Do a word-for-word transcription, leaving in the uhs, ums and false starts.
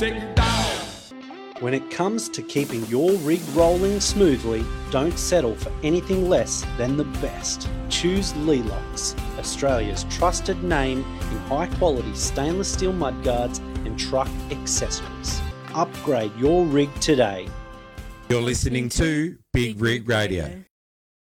take you down. When it comes to keeping your rig rolling smoothly, don't settle for anything less than the best. Choose Leelocks, Australia's trusted name in high-quality stainless steel mudguards and truck accessories. Upgrade your rig today. You're listening to Big Rig Radio.